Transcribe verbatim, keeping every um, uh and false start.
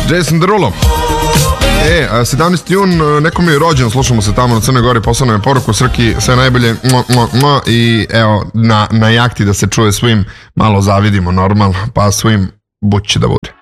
Jason Derulo. E, sedamnaesti jun, neko mi je rođen, slušamo se tamo na Crnoj Gori, poslao je poruku, Srki, sve najbolje, mo, mo, mo, i evo, na, na jahti da se čuje svim, malo zavidimo, normalno, pa svim buć će da bude.